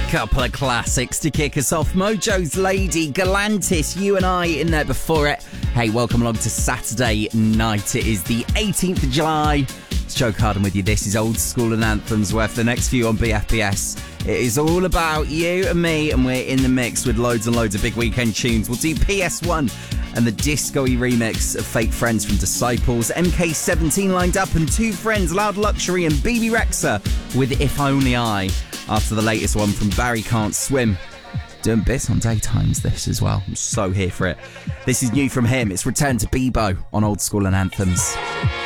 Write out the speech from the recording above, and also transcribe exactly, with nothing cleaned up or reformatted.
Couple of classics to kick us off. Mojo's Lady, Galantis, You and I in there before it. Hey, welcome along to Saturday night. It is the eighteenth of July. It's Joe Carden with you. This is Old School and Anthems, where for the next few on B F B S, it is all about you and me, and we're in the mix with loads and loads of big weekend tunes. We'll do P S one and the disco-y remix of Fake Friends from Disciples, M K seventeen lined up, and Two Friends, Loud Luxury and B B Rexa with If Only I, after the latest one from Barry Can't Swim. Doing bits on daytimes this as well. I'm so here for it. This is new from him. It's Return to Bebo on Old School and Anthems.